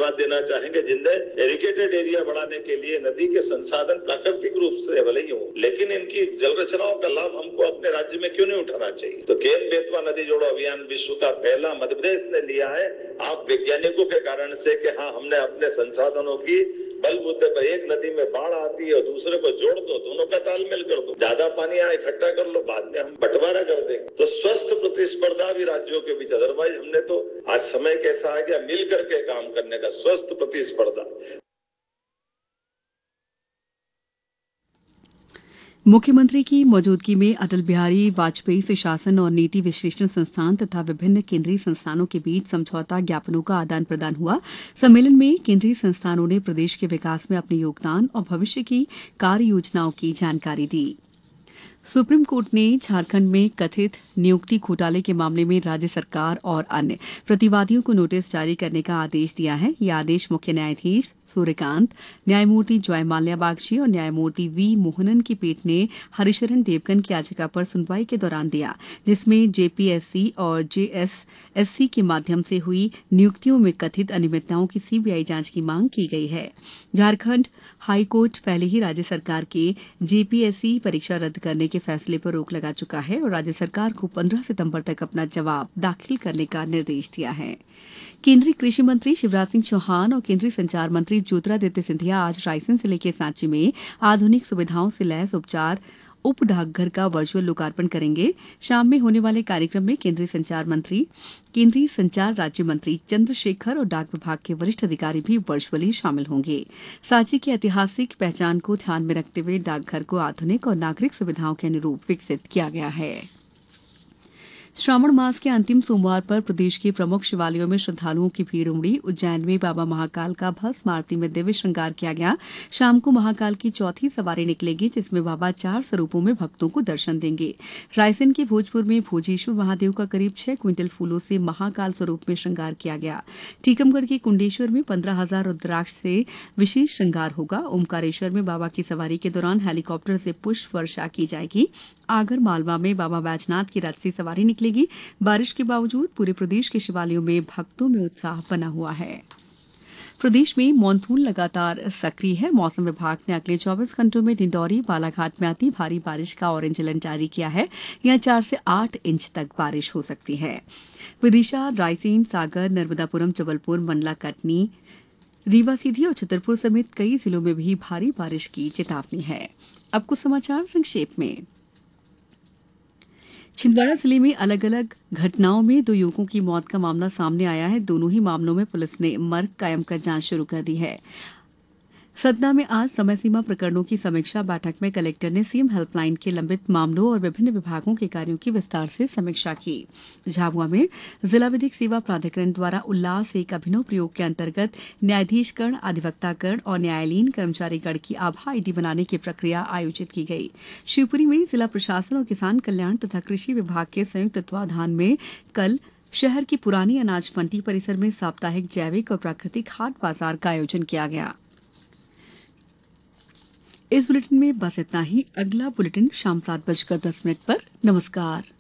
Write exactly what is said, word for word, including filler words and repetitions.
धन्यवाद देना चाहेंगे जिनने इरिगेटेड एरिया बढ़ाने के लिए नदी के संसाधन प्राकृतिक रूप से भले ही हो, लेकिन इनकी जल रचनाओं का लाभ हमको अपने राज्य में क्यों नहीं उठाना चाहिए। तो केन बेतवा नदी जोड़ो अभियान विश्व का पहला मध्य प्रदेश ने लिया है, आप वैज्ञानिकों के कारण से कि हाँ हमने अपने संसाधनों की बल बुद्धे पर, एक नदी में बाढ़ आती है और दूसरे को जोड़ दो, दोनों का तालमेल कर दो, ज्यादा पानी यहाँ इकट्ठा कर लो, बाद में हम बंटवारा कर देंगे। तो स्वस्थ प्रतिस्पर्धा भी राज्यों के बीच, अदरवाइज हमने तो आज समय कैसा आ गया मिल करके काम करने का, स्वस्थ प्रतिस्पर्धा। मुख्यमंत्री की मौजूदगी में अटल बिहारी वाजपेयी सुशासन और नीति विश्लेषण संस्थान तथा विभिन्न केंद्रीय संस्थानों के बीच समझौता ज्ञापनों का आदान प्रदान हुआ। सम्मेलन में केंद्रीय संस्थानों ने प्रदेश के विकास में अपने योगदान और भविष्य की कार्य योजनाओं की जानकारी दी। सुप्रीम कोर्ट ने झारखंड में कथित नियुक्ति घोटाले के मामले में राज्य सरकार और अन्य प्रतिवादियों को नोटिस जारी करने का आदेश दिया है। यह आदेश मुख्य न्यायाधीश सूर्यकांत, न्यायमूर्ति जय माल्या बागची और न्यायमूर्ति वी मोहनन की पीठ ने हरिशरण देवगन की याचिका पर सुनवाई के दौरान दिया, जिसमें जेपीएससी और जेएसएससी के माध्यम से हुई नियुक्तियों में कथित अनियमितताओं की सीबीआई जांच की मांग की गई है। झारखंड हाईकोर्ट पहले ही राज्य सरकार के जेपीएससी परीक्षा रद्द करने के फैसले पर रोक लगा चुका है और राज्य सरकार को पंद्रह सितंबर तक अपना जवाब दाखिल करने का निर्देश दिया है। केंद्रीय कृषि मंत्री शिवराज सिंह चौहान और केंद्रीय संचार मंत्री ज्योतिरादित्य सिंधिया आज रायसेन जिले के सांची में आधुनिक सुविधाओं से लैस उपचार उप डाकघर का वर्चुअल लोकार्पण करेंगे। शाम में होने वाले कार्यक्रम में केंद्रीय संचार मंत्री, केंद्रीय संचार राज्य मंत्री चंद्रशेखर और डाक विभाग के वरिष्ठ अधिकारी भी वर्चुअली शामिल होंगे। सांची की ऐतिहासिक पहचान को ध्यान में रखते हुए डाकघर को आधुनिक और नागरिक सुविधाओं के अनुरूप विकसित किया गया है। श्रावण मास के अंतिम सोमवार पर प्रदेश के प्रमुख शिवालयों में श्रद्धालुओं की भीड़ उमड़ी। उज्जैन में बाबा महाकाल का भस्म आरती में दिव्य श्रृंगार किया गया। शाम को महाकाल की चौथी सवारी निकलेगी, जिसमें बाबा चार स्वरूपों में भक्तों को दर्शन देंगे। रायसेन के भोजपुर में भोजेश्वर महादेव का करीब छह क्विंटल फूलों से महाकाल स्वरूप में श्रृंगार किया गया। टीकमगढ़ के कुंडेश्वर में पंद्रह हजार रुद्राक्ष से विशेष श्रृंगार होगा। ओमकारेश्वर में बाबा की सवारी के दौरान हेलीकॉप्टर से पुष्प वर्षा की जाएगी। आगर मालवा में बाबा बैजनाथ की रथ से सवारी निकलेगी। बारिश के बावजूद पूरे प्रदेश के शिवालयों में भक्तों में उत्साह बना हुआ है। प्रदेश में मानसून लगातार सक्रिय है। मौसम विभाग ने अगले चौबीस घंटों में डिंडौरी, बालाघाट में अति भारी बारिश का ऑरेंज अलर्ट जारी किया है। यहां चार से आठ इंच तक बारिश हो सकती है। विदिशा, रायसेन, सागर, नर्मदापुरम, जबलपुर, मंडला, कटनी, रीवा सीधी और छतरपुर समेत कई जिलों में भी भारी बारिश की चेतावनी है। अब कुछ समाचार संक्षेप में। छिंदवाड़ा जिले में अलग अलग घटनाओं में दो युवकों की मौत का मामला सामने आया है। दोनों ही मामलों में पुलिस ने मर्ग कायम कर जांच शुरू कर दी है। सतना में आज समय सीमा प्रकरणों की समीक्षा बैठक में कलेक्टर ने सीएम हेल्पलाइन के लंबित मामलों और विभिन्न विभागों के कार्यों की विस्तार से समीक्षा की। झाबुआ में जिला विधिक सेवा प्राधिकरण द्वारा उल्लास एक अभिनव प्रयोग के अंतर्गत न्यायाधीशकरण, अधिवक्ताकरण और न्यायालयीन कर्मचारीगण की आभा आईडी बनाने की प्रक्रिया आयोजित की गई। शिवपुरी में जिला प्रशासन और किसान कल्याण तथा कृषि विभाग के संयुक्त तत्वाधान में कल शहर की पुरानी अनाज मंडी परिसर में साप्ताहिक जैविक और प्राकृतिक हाट बाजार का आयोजन किया गया। इस बुलेटिन में बस इतना ही। अगला बुलेटिन शाम सात बजकर दस मिनट पर। नमस्कार।